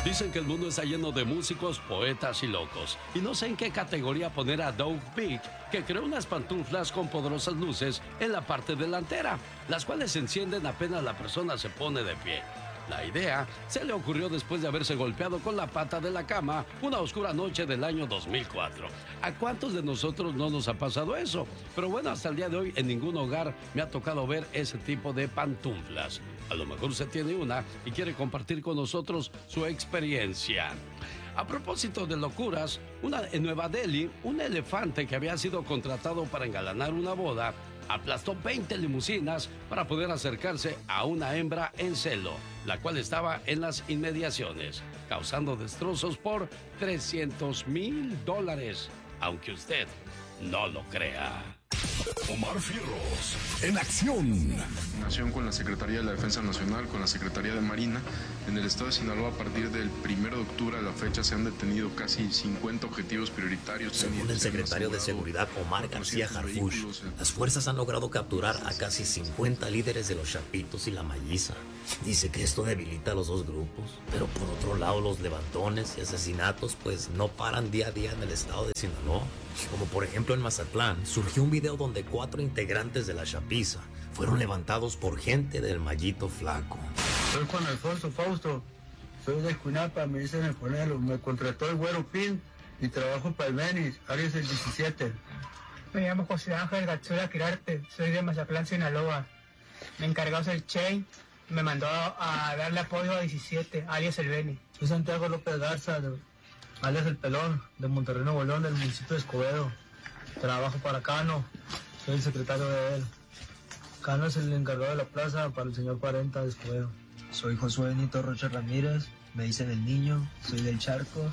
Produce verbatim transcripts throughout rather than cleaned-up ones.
Dicen que el mundo está lleno de músicos, poetas y locos. Y no sé en qué categoría poner a Doug Big, que creó unas pantuflas con poderosas luces en la parte delantera, las cuales se encienden apenas la persona se pone de pie. La idea se le ocurrió después de haberse golpeado con la pata de la cama una oscura noche del año dos mil cuatro. ¿A cuántos de nosotros no nos ha pasado eso? Pero bueno, hasta el día de hoy en ningún hogar me ha tocado ver ese tipo de pantuflas. A lo mejor usted tiene una y quiere compartir con nosotros su experiencia. A propósito de locuras, una, en Nueva Delhi, un elefante que había sido contratado para engalanar una boda aplastó veinte limusinas para poder acercarse a una hembra en celo, la cual estaba en las inmediaciones, causando destrozos por trescientos mil dólares, aunque usted no lo crea. Omar Fierros, en acción. Nación con la Secretaría de la Defensa Nacional, con la Secretaría de Marina. En el estado de Sinaloa, a partir del primero de octubre a la fecha, se han detenido casi cincuenta objetivos prioritarios. Según el secretario de Seguridad, Omar García Harfuch, las fuerzas han logrado capturar a casi cincuenta líderes de los Chapitos y la Malliza. Dice que esto debilita a los dos grupos, pero por otro lado los levantones y asesinatos pues no paran día a día en el estado de Sinaloa. Como por ejemplo en Mazatlán, surgió un video donde cuatro integrantes de la Chapiza fueron levantados por gente del Mallito Flaco. Soy Juan Alfonso Fausto, soy de Escuinapa, me dicen el Ponelo, me contrató el Güero Pin y trabajo para el Menis, Áreas del diecisiete. Me llamo José Ángel Gatzura Quirarte, soy de Mazatlán, Sinaloa. Me encargó el Che, me mandó a darle apoyo a diecisiete, alias el Beni. Soy Santiago López Garza, de, alias el Pelón, de Monterrey, Nuevo León, del municipio de Escobedo. Trabajo para Cano, soy el secretario de él. Cano es el encargado de la plaza para el señor cuarenta de Escobedo. Soy Josué Benito Rocha Ramírez, me dicen el Niño, soy del Charco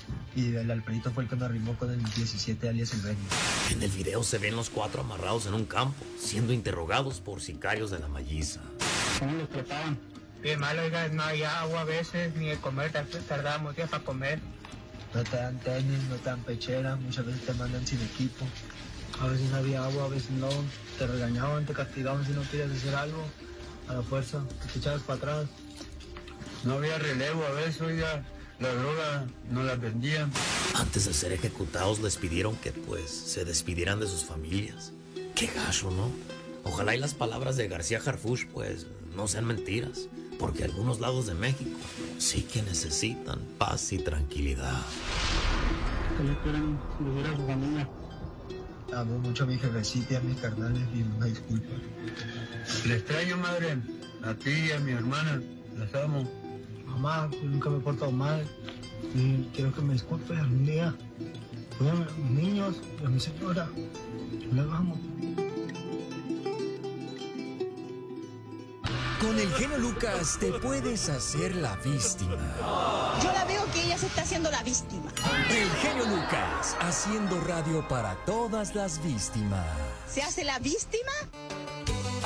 y el Alfredito fue el que me arrimó con el diecisiete alias el Beni. En el video se ven los cuatro amarrados en un campo, siendo interrogados por sicarios de la Malliza. ¿Cómo los trataban? Bien mal, oiga, no hay agua a veces, ni de comer, tardábamos días para comer. No te dan tenis, no te dan pechera, muchas veces te mandan sin equipo. A veces no había agua, a veces no, te regañaban, te castigaban si no querías hacer algo. A la fuerza, te echabas para atrás. No había relevo, a veces, oiga, la droga no la vendían. Antes de ser ejecutados les pidieron que pues se despidieran de sus familias. Qué gacho, ¿no? Ojalá y las palabras de García Harfuch pues no sean mentiras, porque algunos lados de México sí que necesitan paz y tranquilidad. ¿Qué le esperan decir a su familia? Amo mucho a mi jefecita y a mis carnales y una disculpa. Le extraño, madre, a ti y a mi hermana, las amo. Mamá, yo nunca me he portado mal y quiero que me disculpes algún día. Cuídame a mis niños y a mi señora. Yo las amo. Con el genio Lucas te puedes hacer la víctima. Yo la veo que ella se está haciendo la víctima. El genio Lucas, haciendo radio para todas las víctimas. ¿Se hace la víctima?